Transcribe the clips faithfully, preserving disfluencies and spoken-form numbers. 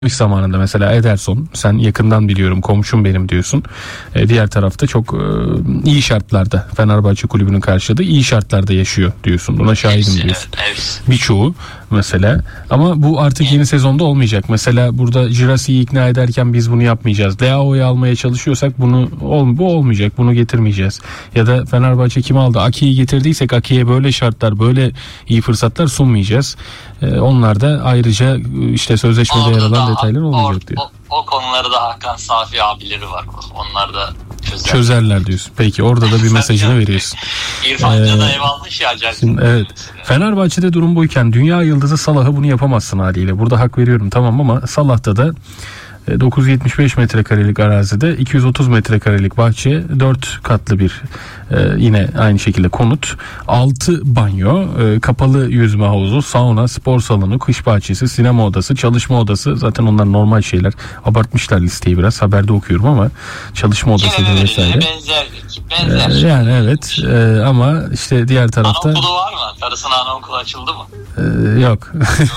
zamanında mesela Ederson, sen yakından biliyorum, komşum benim diyorsun. E, diğer tarafta çok e, iyi şartlarda, Fenerbahçe kulübünün karşıladığı iyi şartlarda yaşıyor diyorsun. Buna şahidim diyorsun. Evet. Birçoğu mesela, ama bu artık yeni sezonda olmayacak. Mesela burada Girassi'yi ikna ederken biz bunu yapmayacağız. Leao'yu almaya çalışıyorsak bunu ol, bu olmayacak. Bunu getirmeyeceğiz. Ya da Fenerbahçe kimi aldı? Aki'yi getirdiysek Aki'ye böyle şartlar, böyle iyi fırsatlar sunmayacağız. E, onlar da ayrıca işte sözleşmede yer alan detaylar olmayacak diyor. O, o konuları da Hakan Safi abileri var. Onlar da çözer. Çözerler diyorsun. Peki orada da bir mesajını veriyorsun. İrfan Can'a ee, ev almış ya. Şimdi, evet. Fenerbahçe'de durum buyken dünya yıldızı Salah'ı bunu yapamazsın haliyle. Burada hak veriyorum, tamam, ama Salah'ta da dokuz yüz yetmiş beş metrekarelik arazide iki yüz otuz metrekarelik bahçe, dört katlı bir e, yine aynı şekilde konut, altı banyo, e, kapalı yüzme havuzu, sauna, spor salonu, kış bahçesi, sinema odası, çalışma odası, zaten onlar normal şeyler, abartmışlar listeyi biraz, haberde okuyorum ama çalışma odası da vesaire. Benzer, benzer. E, yani evet, e, ama işte diğer tarafta. Anaokulu var mı? Karısına anaokulu açıldı mı? E, yok.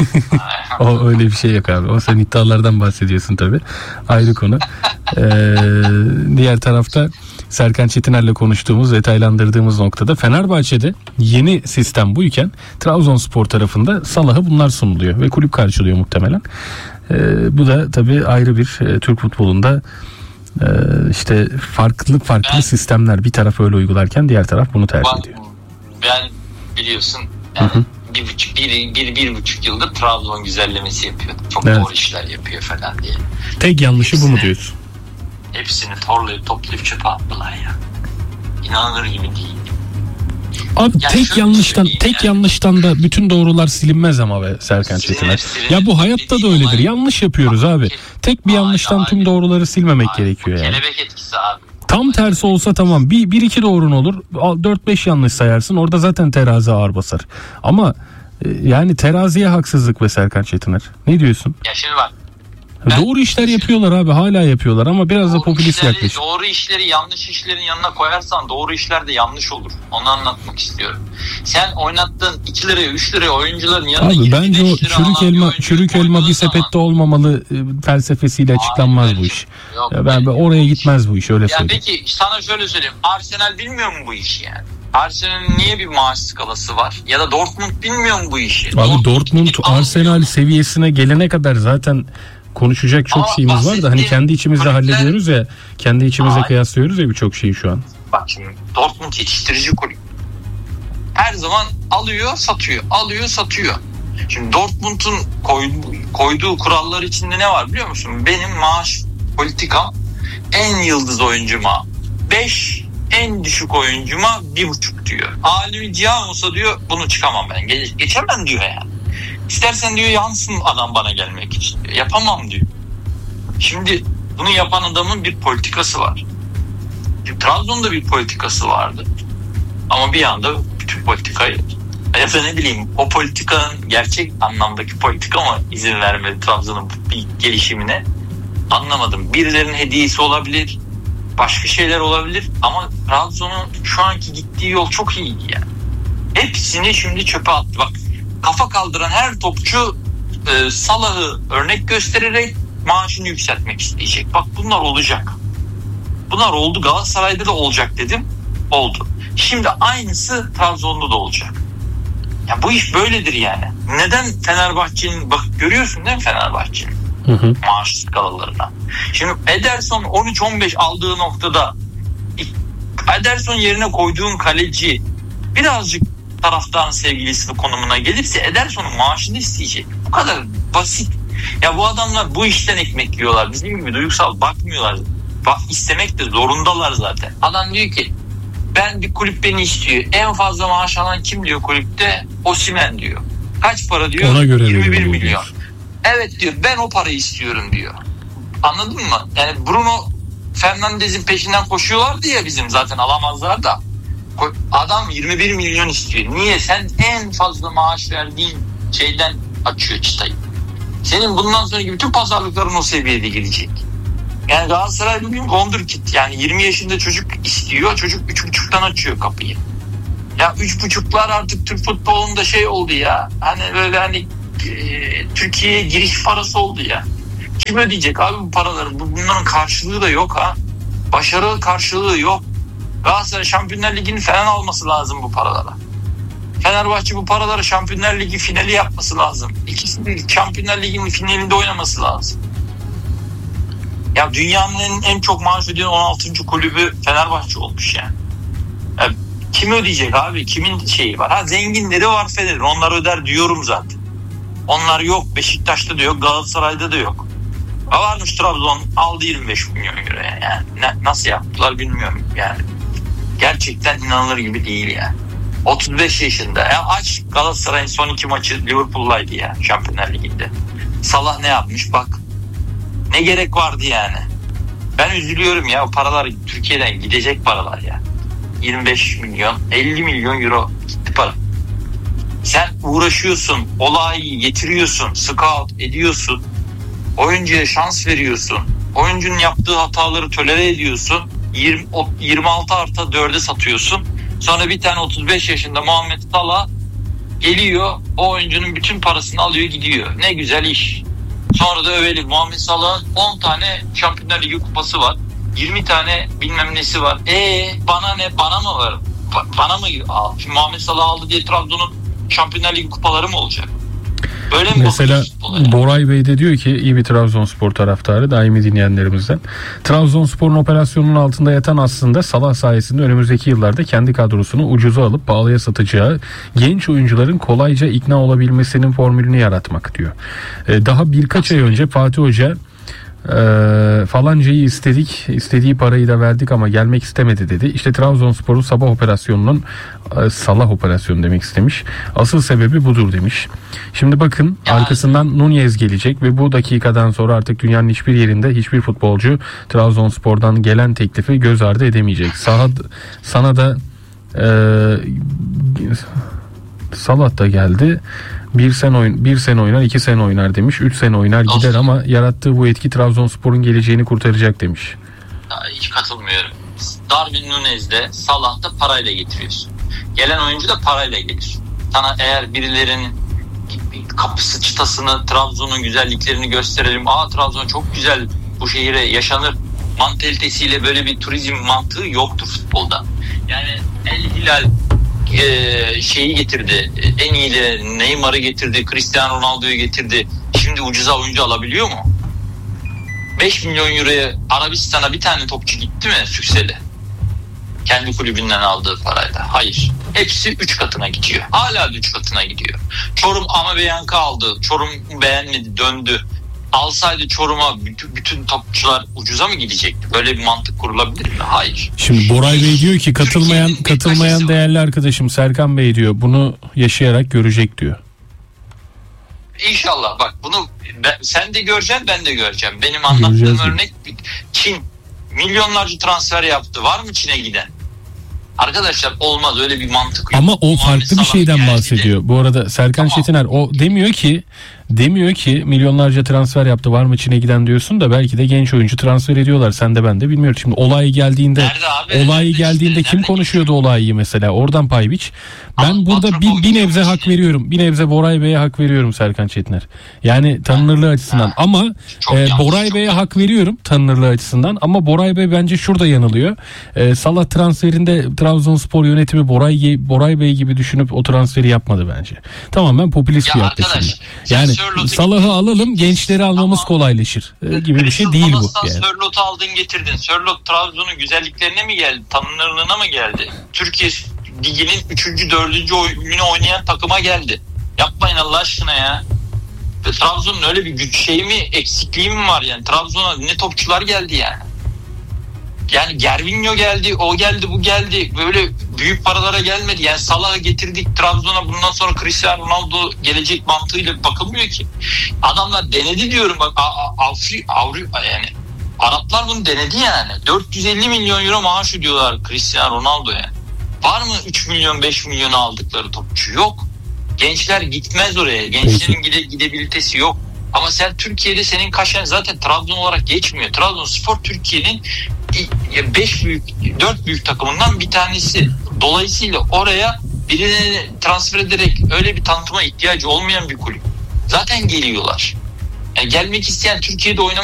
O öyle bir şey yok abi. O sen iddialardan bahsediyorsun tabii. Ayrı konu. Ee, diğer tarafta Serkan Çetiner'le konuştuğumuz, detaylandırdığımız noktada Fenerbahçe'de yeni sistem buyken Trabzonspor tarafında Salah'a bunlar sunuluyor ve kulüp karşılıyor muhtemelen. Ee, bu da tabii ayrı bir e, Türk futbolunda e, işte farklı farklı ben, sistemler. Bir taraf öyle uygularken diğer taraf bunu tercih ben, ediyor. Ben biliyorsun yani hı hı. Bir, buçuk, bir, bir, bir buçuk yıldır Trabzon güzellemesi yapıyor. Çok evet. Doğru işler yapıyor falan diye. Tek yanlışı hepsini, bu mu diyorsun? Hepsini torlayıp toplayıp çöpe attılar ya. İnanılır gibi değil. Abi yani tek yanlıştan tek yani. yanlıştan da bütün doğrular silinmez ama be Serkan Çetiner. Ya bu hayatta da öyledir. Yanlış yapıyoruz abi. Tek bir yanlıştan hayır, tüm doğruları silmemek hayır, gerekiyor yani. Kelebek etkisi abi. Tam tersi olsa tamam. Bir, bir iki doğrun olur. Dört beş yanlış sayarsın. Orada zaten terazi ağır basar. Ama yani teraziye haksızlık be Serkan Çetiner. Ne diyorsun? Ya şimdi bak. Doğru işler yapıyorlar abi. Hala yapıyorlar ama biraz da popülist yaklaşım. Doğru işleri yanlış işlerin yanına koyarsan doğru işler de yanlış olur. Onu anlatmak istiyorum. Sen oynattığın iki liraya üç liraya oyuncuların yanına abi bence o çürük elma çürük elma bir sepette zaman olmamalı felsefesiyle açıklanmaz hayır, bu iş. Yok, ya ben, ben oraya gitmez bu iş, öyle ya söyleyeyim. Peki sana şöyle söyleyeyim. Arsenal bilmiyor mu bu işi yani? Arsenal'in niye bir maaş skalası var? Ya da Dortmund bilmiyor mu bu işi? Abi Dortmund, Dortmund Arsenal seviyesine gelene kadar zaten konuşacak çok ama şeyimiz var da hani kendi içimizde kulüpler hallediyoruz ya, kendi içimizde Aa, kıyaslıyoruz ya birçok şeyi şu an. Bak şimdi Dortmund yetiştirici kulüp. Her zaman alıyor, satıyor, alıyor, satıyor. Şimdi Dortmund'un koyduğu, koyduğu kurallar içinde ne var biliyor musun? Benim maaş politikam en yıldız oyuncuma beş, en düşük oyuncuma bir buçuk diyor. Alemi Cihan olsa diyor bunu çıkamam ben. Ge- geçemem diyor yani. İstersen diyor yansın adam bana gelmek için diyor. Yapamam diyor. Şimdi bunu yapan adamın bir politikası var. Şimdi Trabzon'da bir politikası vardı. Ama bir anda bütün politikayı ya da ne bileyim o politikanın gerçek anlamdaki politika mı izin vermedi Trabzon'un bir gelişimine anlamadım. Birilerinin hediyesi olabilir. Başka şeyler olabilir. Ama Trabzon'un şu anki gittiği yol çok iyiydi yani. Hepsini şimdi çöpe attı. Bak kafa kaldıran her topçu e, Salah'ı örnek göstererek maaşını yükseltmek isteyecek. Bak bunlar olacak. Bunlar oldu. Galatasaray'da da olacak dedim. Oldu. Şimdi aynısı Trabzon'da da olacak. Ya bu iş böyledir yani. Neden Fenerbahçe'nin bak görüyorsun değil mi Fenerbahçe'nin hı hı. maaş skalalarına. Şimdi Ederson on üç on beş aldığı noktada Ederson yerine koyduğun kaleci birazcık taraftarın sevgilisi konumuna gelirse Ederson'un maaşını isteyecek. Bu kadar basit. Ya bu adamlar bu işten ekmek yiyorlar. Bizim gibi duygusal bakmıyorlar. Bak istemek de zorundalar zaten. Adam diyor ki ben bir kulüp beni istiyor. En fazla maaş alan kim diyor kulüpte? Osimhen diyor. Kaç para diyor? Ona göre yirmi bir milyon. Evet diyor ben o parayı istiyorum diyor. Anladın mı? Yani Bruno Fernandes'in peşinden koşuyorlardı ya bizim zaten alamazlar da. Adam yirmi bir milyon istiyor. Niye? Sen en fazla maaş verdiğin şeyden açıyor çıtayı. Senin bundan sonraki bütün pazarlıkların o seviyede gidecek. Yani Galatasaray bugün wonderkid. Yani yirmi yaşında çocuk istiyor. Çocuk üç buçuktan açıyor kapıyı. Ya üç buçuklar artık Türk futbolunda şey oldu ya. Hani böyle hani e, Türkiye'ye giriş parası oldu ya. Kim ödeyecek abi bu paraları? Bunların karşılığı da yok ha. Başarı karşılığı yok. Galatasaray Şampiyonlar Ligi'ni falan alması lazım bu paralara. Fenerbahçe bu paraları Şampiyonlar Ligi finali yapması lazım. İkisinin Şampiyonlar Ligi'nin finalinde oynaması lazım. Ya dünyanın en, en çok maaş ödeyen on altıncı kulübü Fenerbahçe olmuş yani. Ya kim ödeyecek abi? Kimin şeyi var? Ha zenginleri var Fener'in. Onlar öder diyorum zaten. Onlar yok. Beşiktaş'ta da yok. Galatasaray'da da yok. Ha varmış Trabzon aldı yirmi beş milyon euro yani. Ne, nasıl yaptılar bilmiyorum yani. Gerçekten inanılır gibi değil yani. otuz beş yaşında. Ya aç Galatasaray'ın son iki maçı Liverpool'laydı ya Şampiyonlar Ligi'nde. Salah ne yapmış bak. Ne gerek vardı yani. Ben üzülüyorum ya, o paralar Türkiye'den gidecek paralar ya. yirmi beş milyon, elli milyon euro gitti para. Sen uğraşıyorsun, olayı getiriyorsun, scout ediyorsun. Oyuncuya şans veriyorsun. Oyuncunun yaptığı hataları tolere ediyorsun. yirmi, yirmi altı artı dörde satıyorsun. Sonra bir tane otuz beş yaşında Muhammed Salah geliyor, o oyuncunun bütün parasını alıyor gidiyor. Ne güzel iş. Sonra da övelim. Muhammed Salah'ın on tane Şampiyonlar Ligi kupası var. yirmi tane bilmem nesi var. Eee bana ne? Bana mı var? Ba- bana mı? Aa, şimdi Muhammed Salah aldı diye Trabzon'un Şampiyonlar Ligi kupaları mı olacak? Böyle mi? Mesela Boray Bey de diyor ki, iyi bir Trabzonspor taraftarı, daimi dinleyenlerimizden. Trabzonspor'un operasyonunun altında yatan aslında Salah sayesinde önümüzdeki yıllarda kendi kadrosunu ucuza alıp pahalıya satacağı genç oyuncuların kolayca ikna olabilmesinin formülünü yaratmak diyor. Ee, daha birkaç ay önce Fatih Hoca Ee, falancayı istedik, istediği parayı da verdik ama gelmek istemedi dedi. İşte Trabzonspor'un sabah operasyonunun e, Salah operasyonu demek istemiş. Asıl sebebi budur demiş. Şimdi bakın, arkasından Nunez gelecek ve bu dakikadan sonra artık dünyanın hiçbir yerinde hiçbir futbolcu Trabzonspor'dan gelen teklifi göz ardı edemeyecek. Saha, sana da e, Salah da geldi. Bir sene oyun, bir sene oynar, iki sene oynar demiş. Üç sene oynar gider Dostum. Ama yarattığı bu etki Trabzonspor'un geleceğini kurtaracak demiş. Hiç katılmıyorum. Darwin Nunez'de, Salah'ta parayla getiriyorsun. Gelen oyuncu da parayla gelir. Sana eğer birilerinin kapısı çıtasını, Trabzon'un güzelliklerini gösterelim. Aa Trabzon çok güzel, bu şehire yaşanır mantalitesiyle böyle bir turizm mantığı yoktur futbolda. Yani El Hilal Ee, şeyi getirdi, en iyileri Neymar'ı getirdi, Cristiano Ronaldo'yu getirdi. Şimdi ucuza oyuncu alabiliyor mu? beş milyon euroya Arabistan'a bir tane topçu gitti mi Sükseli? Kendi kulübünden aldığı parayla. Hayır. Hepsi üç katına gidiyor. Hala üç katına gidiyor. Çorum ama Beyanka aldı. Çorum beğenmedi, döndü. Alsaydı Çorum'a bütün, bütün topçular ucuza mı gidecekti? Böyle bir mantık kurulabilir mi? Hayır. Şimdi Boray Bey diyor ki katılmayan Türkiye'nin katılmayan değerli arkadaşım Serkan Bey diyor, bunu yaşayarak görecek diyor. İnşallah bak bunu ben, sen de göreceksin, ben de göreceğim. Benim anlattığım Göreceğiz örnek mi? Çin milyonlarca transfer yaptı. Var mı Çin'e giden? Arkadaşlar olmaz, öyle bir mantık yok. Ama o farklı bir şeyden bahsediyor. Bu arada Serkan tamam. Çetiner o demiyor ki demiyor ki milyonlarca transfer yaptı, var mı Çin'e giden diyorsun da belki de genç oyuncu transfer ediyorlar. Sen de ben de bilmiyorum. Şimdi olay geldiğinde olay geldiğinde işte, kim konuşuyordu gidiyor? Olayı mesela oradan pay biç. Ben Ama burada bir, bir nebze hak işte. veriyorum. Bir nebze Boray Bey'e hak veriyorum Serkan Çetiner. Yani tanınırlığı ha. açısından ha. ama e, yanlış, Boray Bey'e hak veriyorum tanınırlığı açısından ama Boray Bey bence şurada yanılıyor. E, Salah transferinde Trabzonspor yönetimi Boray Boray Bey gibi düşünüp o transferi yapmadı bence. Tamamen popülist ya bir yaklaşım. Yani Salah'ı alalım, gençleri almamız ama kolaylaşır e, gibi bir şey değil bu. Yani. Sörlot'u aldın getirdin. Sörlot Trabzon'un güzelliklerine mi geldi? Tanınırlığına mı geldi? Türkiye Ligi'nin üçüncü dördüncü oyunu oynayan takıma geldi. Yapmayın Allah aşkına ya. Ve Trabzon'un öyle bir güç şeyi mi, eksikliği mi var yani? Trabzon'a ne topçular geldi yani. Yani Gervinho geldi, o geldi, bu geldi. Böyle büyük paralara gelmedi. Yani Salah'ı getirdik Trabzon'a, bundan sonra Cristiano Ronaldo gelecek mantığıyla bakılmıyor ki. Adamlar denedi diyorum bak. Avri, Avri, yani Araplar bunu denedi yani. dört yüz elli milyon euro maaş ödüyorlar Cristiano Ronaldo'ya. Var mı üç milyon beş milyon aldıkları topçu? Yok. Gençler gitmez oraya. Gençlerin gide, gidebilitesi yok. Ama sen Türkiye'de senin kaşen zaten Trabzon olarak geçmiyor. Trabzonspor Türkiye'nin beş büyük, dört büyük takımından bir tanesi. Dolayısıyla oraya birini transfer ederek öyle bir tanıtıma ihtiyacı olmayan bir kulüp. Zaten geliyorlar. Yani gelmek isteyen, Türkiye'de oynamak